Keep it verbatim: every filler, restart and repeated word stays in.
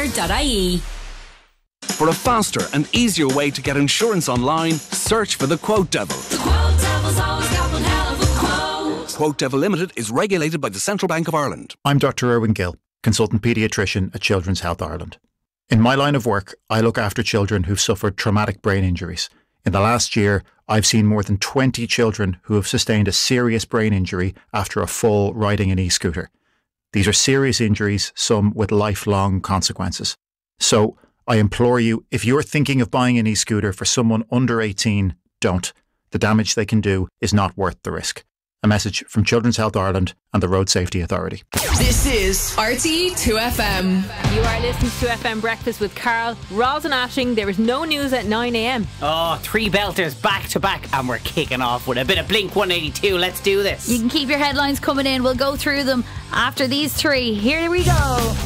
dot I E. For a faster and easier way to get insurance online, search for the Quote Devil. The Quote Devil's always got one hell of a quote. Quote Devil Limited is regulated by the Central Bank of Ireland. I'm Doctor Irwin Gill, consultant paediatrician at Children's Health Ireland. In my line of work, I look after children who've suffered traumatic brain injuries. In the last year, I've seen more than twenty children who have sustained a serious brain injury after a fall riding an e-scooter. These are serious injuries, some with lifelong consequences. So, I implore you, if you're thinking of buying an e-scooter for someone under eighteen, don't. The damage they can do is not worth the risk. A message from Children's Health Ireland and the Road Safety Authority. This is R T E two F M. You are listening to F M Breakfast with Carl, Roz and Ashing. There is no news at nine a m. Oh, three belters back to back, and we're kicking off with a bit of Blink one eighty-two. Let's do this. You can keep your headlines coming in. We'll go through them after these three. Here we go.